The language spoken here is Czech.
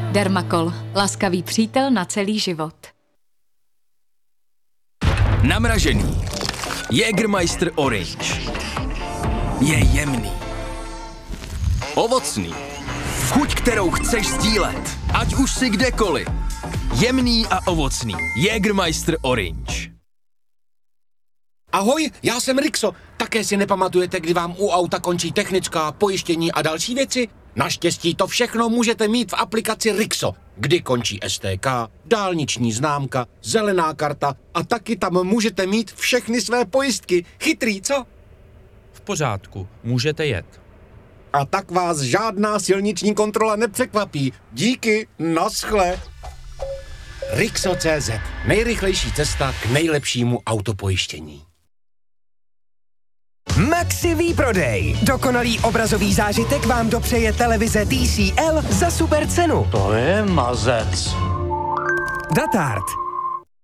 Dermacol. Laskavý přítel na celý život. Namražený. Jägermeister Orange. Je jemný. Ovocný. Chuť, kterou chceš sdílet. Ať už si kdekoliv. Jemný a ovocný. Jägermeister Orange. Ahoj, já jsem Rixo. Také si nepamatujete, kdy vám u auta končí technická, pojištění a další věci? Naštěstí to všechno můžete mít v aplikaci Rixo, kdy končí STK, dálniční známka, zelená karta a taky tam můžete mít všechny své pojistky. Chytrý, co? V pořádku, můžete jet. A tak vás žádná silniční kontrola nepřekvapí. Díky, naschle. Rixo.cz. Nejrychlejší cesta k nejlepšímu autopojištění. Maxi výprodej. Dokonalý obrazový zážitek vám dopřeje televize TCL za super cenu. To je mazec. Datard.